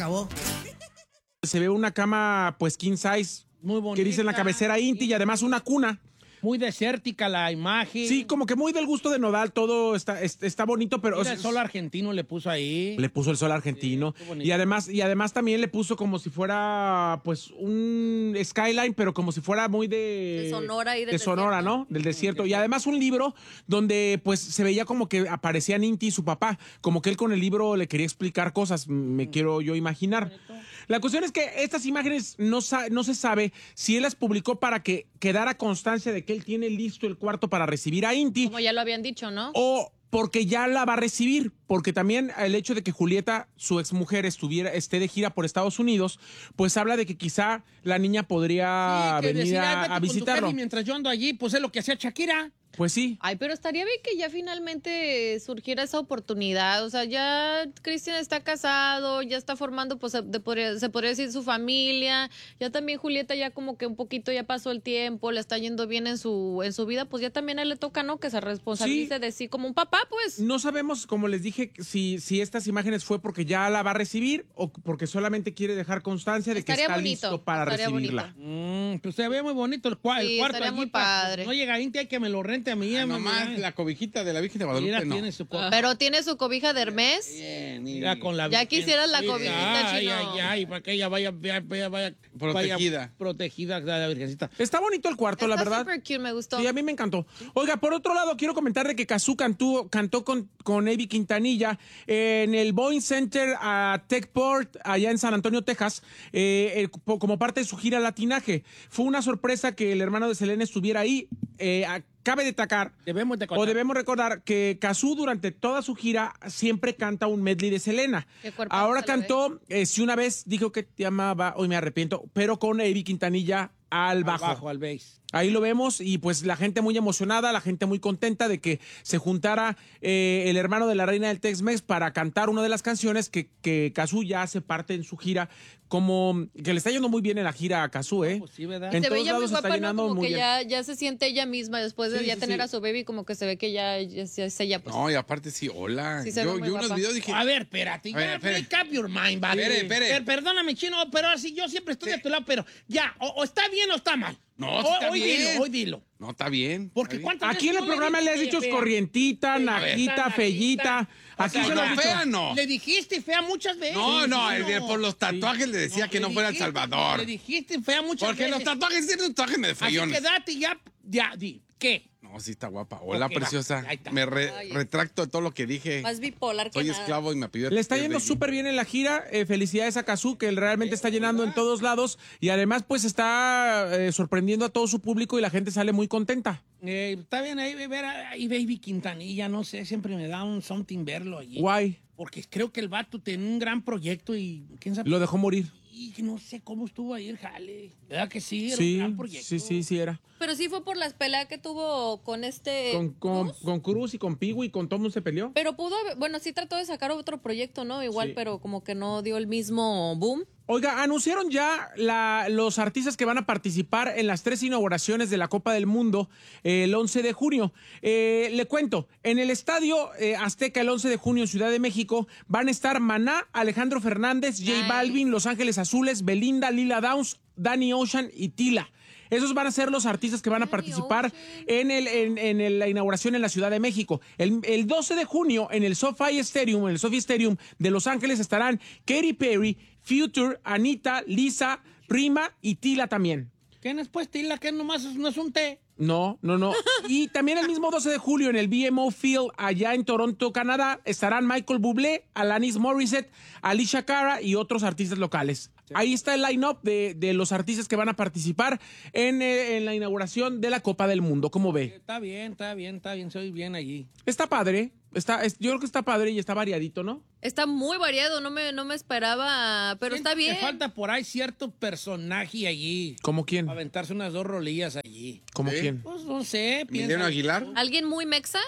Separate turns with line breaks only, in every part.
acabó.
Se ve una cama, pues, king size.
Muy bonita.
Que dice en la cabecera Inti y además una cuna.
Muy desértica la imagen.
Sí, como que muy del gusto de Nodal, todo está bonito, pero...
Mira, el sol argentino le puso ahí.
Le puso el sol argentino.
Sí,
y además también le puso como si fuera, pues, un skyline, pero como si fuera muy de
Sonora y
de Sonora, ¿no? Del desierto. Y además un libro donde, pues, se veía como que aparecían Inti y su papá. Como que él con el libro le quería explicar cosas, me quiero yo imaginar. La cuestión es que estas imágenes no se sabe si él las publicó para que quedara constancia de que él tiene listo el cuarto para recibir a Inti.
Como ya lo habían dicho, ¿no?
O porque ya la va a recibir, porque también el hecho de que Julieta, su exmujer, esté de gira por Estados Unidos, pues habla de que quizá la niña podría
Sí, que
venir
decía, "Vete
a
con tu
visitarlo".
Kelly mientras yo ando allí, pues es lo que hacía Shakira.
Pues sí.
Ay, pero estaría bien que ya finalmente surgiera esa oportunidad. O sea, ya Cristian está casado, ya está formando, pues se podría decir su familia. Ya también Julieta ya como que un poquito ya pasó el tiempo, le está yendo bien en su vida, pues ya también a él le toca, ¿no? Que se responsabilice de sí como un papá, pues.
No sabemos, como les dije, si estas imágenes fue porque ya la va a recibir o porque solamente quiere dejar constancia de que
Estaría
está
bonito,
listo para
estaría
recibirla.
Pues se ve muy bonito el cuarto.
Sí, estaría
allí
muy
para-
padre.
No llega Inti, hay que me lo rente a mí.
Nomás la cobijita de la Virgen de Guadalupe,
Mira,
no.
tiene su
Pero tiene su cobija de Hermes.
Mira, con la
Ya
Virgen.
quisieras la
Mira,
cobijita,
ay,
chino.
ay, para que ella vaya
Protegida.
vaya protegida la Virgencita.
Está bonito el cuarto, la
Está
verdad.
súper cute, me gustó.
Sí, a mí me encantó. Oiga, por otro lado, quiero comentar de que Cazzu cantó con Avi Quintanilla en el Boeing Center a Techport, allá en San Antonio, Texas, como parte de su gira Latinaje. Fue una sorpresa que el hermano de Selena estuviera ahí. Cabe destacar, debemos recordar que Cazzu durante toda su gira siempre canta un medley de Selena.
Qué cuerpazo
Ahora
se le
cantó, si una vez dijo que te amaba, hoy me arrepiento, pero con Avi Quintanilla al bajo.
Al bass.
Ahí lo vemos y pues la gente muy emocionada, la gente muy contenta de que se juntara el hermano de la reina del Tex-Mex para cantar una de las canciones que Cazzu ya hace parte en su gira, como que le está yendo muy bien en la gira a Cazzu, ¿eh?
Pues sí, ¿verdad?
En
Se ve
todos
ya muy
lados se está
guapa, ¿no?
llenando
Como
muy
que
bien.
ya se siente ella misma después de
Sí,
ya
sí,
tener
sí.
a su baby, como que se ve que ya es ella, pues.
No, y aparte sí, hola.
Sí se ve
yo
muy
unos
guapa.
videos dije...
A ver, espérate.
A ver,
Ya,
espere.
make up your mind, vale.
Espere.
Perdóname, chino, pero así yo siempre estoy de tu lado, pero ya, o está bien o está mal.
No, sí está
hoy
bien.
Hoy dilo.
No, está bien.
Porque
está bien.
¿cuántas
Aquí en
veces
el
no
programa le has
dijiste
dicho
fea?
corrientita, najita,
Najita,
fellita.
o
Aquí
sea,
se lo
no,
has dicho.
fea no.
Le dijiste fea muchas veces.
No,
chino.
por los tatuajes le decía que no fuera El Salvador.
Le dijiste fea muchas
Porque
veces.
los tatuajes tienen un tatuaje de
Así
feyones.
que date ya, di. ¿Qué?
No, sí está guapa. Hola,
Ok,
preciosa.
va, ahí está.
Me
Ay.
retracto de todo lo que dije.
Más bipolar que
Soy
nada.
esclavo y me pidió...
Le está yendo súper bien en la gira. Felicidades a Cazzu, que él realmente está llenando en todos lados. Y además, pues está sorprendiendo a todo su público y la gente sale muy contenta.
Está bien ahí ver ahí Baby Quintanilla, no sé, siempre me da un something verlo allí.
Guay.
Porque creo que el vato tiene un gran proyecto y quién sabe.
Lo dejó morir.
Y no sé cómo estuvo ahí el jale. ¿Verdad que sí? Era un
Sí,
gran proyecto.
sí era.
Pero sí fue por las peleas que tuvo con
Con Cruz y con Pigu y con todo mundo se peleó.
Pero pudo haber, bueno, sí trató de sacar otro proyecto, ¿no? Igual,
Sí.
pero como que no dio el mismo boom.
Oiga, anunciaron ya los artistas que van a participar en las 3 inauguraciones de la Copa del Mundo el 11 de junio. Le cuento, en el Estadio Azteca el 11 de junio en Ciudad de México van a estar Maná, Alejandro Fernández, J
Nice.
Balvin, Los Ángeles Azules, Belinda, Lila Downs, Danny Ocean y Tila. Esos van a ser los artistas que van a
Danny
participar en la inauguración en la Ciudad de México. El 12 de junio en el SoFi Stadium de Los Ángeles estarán Katy Perry, Future, Anita, Lisa, Rima y Tila también.
¿Quién es pues Tila? Que nomás no es un té.
No. Y también el mismo 12 de julio en el BMO Field, allá en Toronto, Canadá, estarán Michael Bublé, Alanis Morissette, Alicia Cara y otros artistas locales. Ahí está el line-up de los artistas que van a participar en la inauguración de la Copa del Mundo. ¿Cómo ve?
Está bien, soy bien allí.
Está padre. Yo creo que está padre y está variadito, ¿no?
Está muy variado, no me esperaba, pero está bien.
Me falta por ahí cierto personaje allí.
¿Cómo quién?
Para aventarse unas 2 rolillas allí.
¿Cómo
¿Sí?
quién?
Pues no sé.
Emiliano Aguilar.
¿Alguien muy mexa?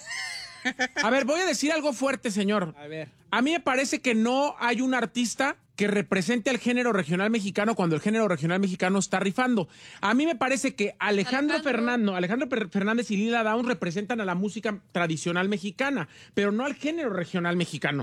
A ver, voy a decir algo fuerte, señor.
A ver.
A mí me parece que no hay un artista que represente al género regional mexicano cuando el género regional mexicano está rifando. A mí me parece que Alejandro Fernández y Lila Downs representan a la música tradicional mexicana, pero no al género regional mexicano.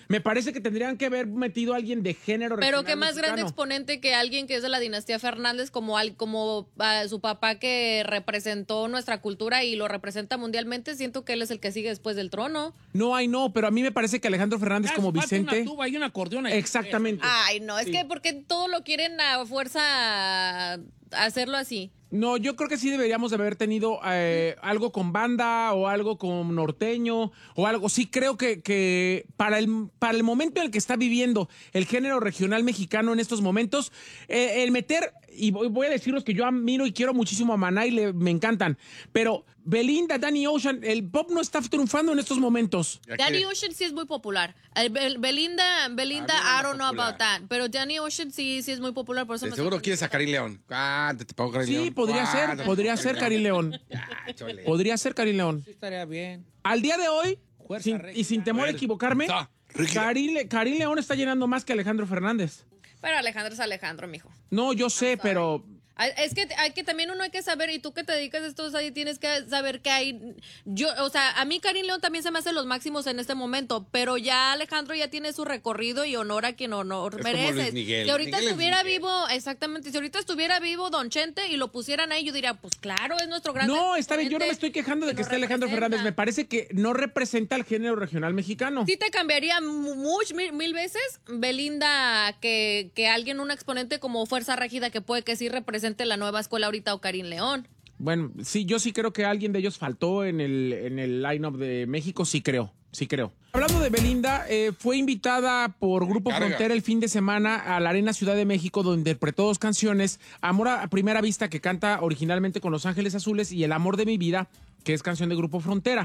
Me parece que tendrían que haber metido a alguien de género
Pero
regional
qué más
mexicano.
grande exponente que alguien que es de la dinastía Fernández, como su papá que representó nuestra cultura y lo representa mundialmente. Siento que él es el que sigue después del trono.
No, pero a mí me parece que Alejandro Fernández como
Falta
Vicente.
una tuba y un acordeón ahí.
Exactamente.
Ay, no, es que porque todo lo quieren a fuerza hacerlo así.
No, yo creo que sí deberíamos de haber tenido algo con banda o algo con norteño o algo. Sí creo que para el momento en el que está viviendo el género regional mexicano en estos momentos, el meter, y voy a deciros que yo admiro y quiero muchísimo a Maná y me encantan, pero Belinda, Danny Ocean, el pop no está triunfando en estos momentos.
Danny Ocean sí es muy popular. Belinda, I don't know about that. Pero Danny Ocean sí es muy popular, por eso
De
me
seguro
sorprendió.
quieres a Karim León. Te pago Karim León.
Sí, podría ser Karim León.
Chole.
Podría ser Karim León.
Sí, estaría bien.
Al día de hoy,
Fuerza
y sin temor a equivocarme, Karim León está llenando más que Alejandro Fernández.
Pero Alejandro es Alejandro, mijo.
No, yo sé, pero
Es que hay que también uno hay que saber, y tú que te dedicas a esto, o sea, tienes que saber que hay, a mí Karim León también se me hace los máximos en este momento, pero ya Alejandro ya tiene su recorrido y honor a quien honor
Es
merece.
como Luis Miguel.
Si ahorita
Miguel es
estuviera
Miguel.
vivo, exactamente, si ahorita estuviera vivo Don Chente y lo pusieran ahí, yo diría, pues claro, es nuestro gran
no, está bien, yo no me
exponente
estoy quejando de que
nos
esté Alejandro
representa.
Fernández, me parece que no representa al género regional mexicano.
Sí te cambiaría mil veces Belinda que alguien, un exponente como Fuerza Régida que puede que sí represente la nueva escuela ahorita o Karim León.
Bueno, sí, yo sí creo que alguien de ellos faltó en el line-up de México, sí creo. Hablando de Belinda, fue invitada por Grupo
Carga.
Frontera el fin de semana a la Arena Ciudad de México, donde interpretó 2 canciones, Amor a Primera Vista, que canta originalmente con Los Ángeles Azules, y El Amor de mi Vida, que es canción de Grupo Frontera.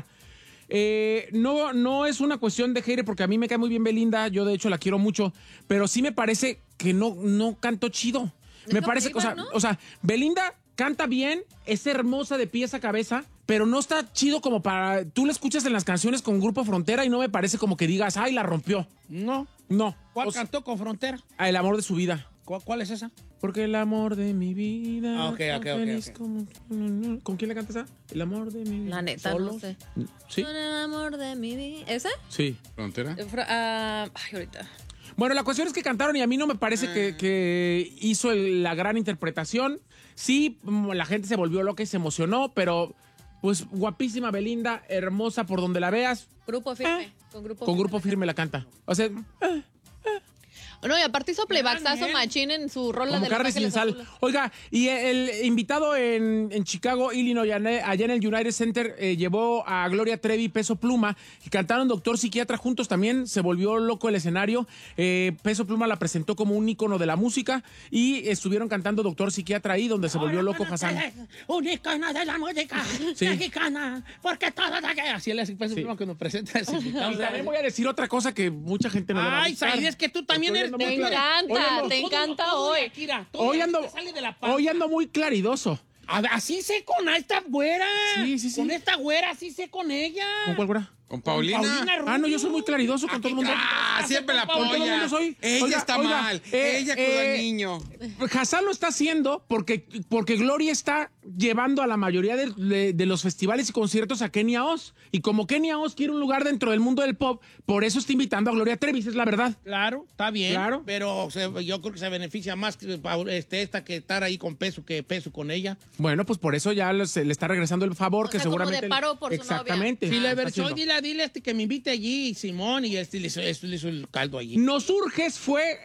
No es una cuestión de hater, porque a mí me cae muy bien Belinda, yo de hecho la quiero mucho, pero sí me parece que no cantó chido. Me
lo
parece,
que iba, ¿no?
o sea, Belinda canta bien, es hermosa de pies a cabeza, pero no está chido como para... Tú la escuchas en las canciones con Grupo Frontera y no me parece como que digas, ay, la rompió.
No.
No.
¿Cuál
O sea,
cantó con Frontera?
El amor de su vida.
¿Cuál es esa?
Porque el amor de mi vida...
Ah, ok,
tan
ok.
feliz como- ¿Con quién le canta esa? El amor de mi vida.
La neta,
¿Solos?
no sé.
¿Sí?
Con el amor de mi vida. ¿Esa?
Sí.
¿Frontera?
Ay, ahorita.
Bueno, la cuestión es que cantaron y a mí no me parece que hizo la gran interpretación. Sí, la gente se volvió loca y se emocionó, pero pues guapísima Belinda, hermosa por donde la veas,
Grupo Firme. Con
con Grupo Firme la canta. O sea,
No, y aparte hizo playbacksazo
Daniel.
machín en su rola
como
de
carne
Los
sin
Ángeles
sal.
Azules.
Oiga, y el invitado en Chicago, Illinois, allá en el United Center, llevó a Gloria Trevi y Peso Pluma y cantaron Doctor Psiquiatra juntos también. Se volvió loco el escenario. Peso Pluma la presentó como un ícono de la música y estuvieron cantando Doctor Psiquiatra ahí, donde se volvió loco Hassan.
Un icono de la música
Sí.
mexicana, porque todo da que... Así él hace Peso
Sí.
Pluma que nos presenta ese invitado.
Y también voy a decir otra cosa que mucha gente no le va a
Ay,
gustar.
Said, es que tú también
Estoy
eres...
yendo muy
Te
claro.
encanta,
Hoy
te
ando-
encanta hoy.
Hoy ando,
Sale de la panza.
hoy ando muy claridoso.
Así sé con esta güera.
Sí.
Con esta güera, así sé con ella.
¿Con cuál güera?
¿Con Paulina?
Ah, no, yo soy muy claridoso con todo el mundo.
Siempre la
Con todo el
apoya.
mundo soy.
Ella
Oiga,
está
oiga,
mal. Ella cuida al niño.
Hassan lo está haciendo porque Gloria está llevando a la mayoría de los festivales y conciertos a Kenia Oz. Y como Kenia Oz quiere un lugar dentro del mundo del pop, por eso está invitando a Gloria Trevi, esa es la verdad.
Claro, está bien.
Claro.
Pero yo creo que se beneficia más que, esta que estar ahí con Peso que Peso con ella.
Bueno, pues por eso ya se le está regresando el favor
O
que
sea, como de
seguramente...
paro por su
Exactamente.
Si le
Está
versó,
chido.
dile que me invite allí, Simón, y le hizo el caldo allí.
Nos Urges fue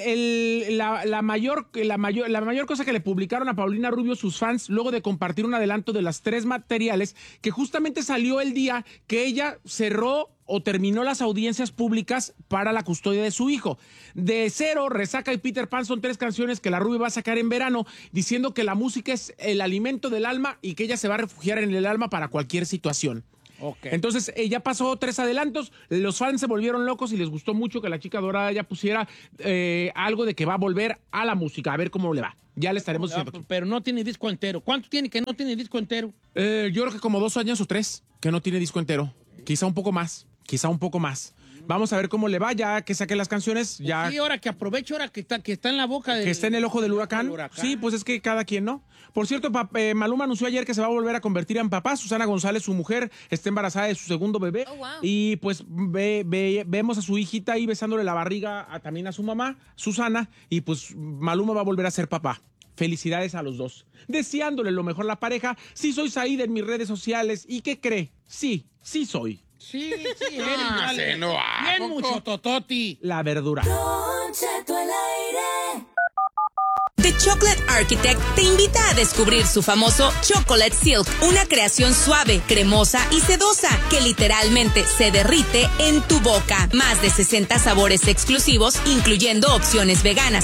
la mayor cosa que le publicaron a Paulina Rubio sus fans luego de compartir un adelanto de las 3 materiales que justamente salió el día que ella cerró o terminó las audiencias públicas para la custodia de su hijo. De Cero, Resaca y Peter Pan son 3 canciones que la Rubio va a sacar en verano, diciendo que la música es el alimento del alma y que ella se va a refugiar en el alma para cualquier situación.
Ok.
Entonces, ella pasó 3 adelantos, los fans se volvieron locos y les gustó mucho que la chica dorada ya pusiera algo de que va a volver a la música, a ver cómo le va. Ya le estaremos diciendo aquí.
Pero no tiene disco entero. ¿Cuánto tiene que no tiene disco entero?
Yo creo que como 2 años o 3 que no tiene disco entero. Quizá un poco más. Vamos a ver cómo le va, ya que saque las canciones, ya
Sí, ahora que aprovecho, ahora que está en la boca
que esté en el ojo del huracán. Sí, pues es que cada quien, ¿no? Por cierto, Maluma anunció ayer que se va a volver a convertir en papá. Susana González, su mujer, está embarazada de su segundo bebé.
Oh, wow.
Y pues vemos a su hijita ahí besándole la barriga también a su mamá, Susana, y pues Maluma va a volver a ser papá. Felicidades a los dos. Deseándole lo mejor a la pareja. Sí soy Saíd en mis redes sociales. ¿Y qué cree? Sí soy.
Sí, eres,
Ah,
vale.
sí, no, ¿a
Bien
poco?
mucho tototi.
La verdura.
Don Cheto al aire.
The Chocolate Architect te invita a descubrir su famoso Chocolate Silk, una creación suave, cremosa y sedosa que literalmente se derrite en tu boca. Más de 60 sabores exclusivos, incluyendo opciones veganas.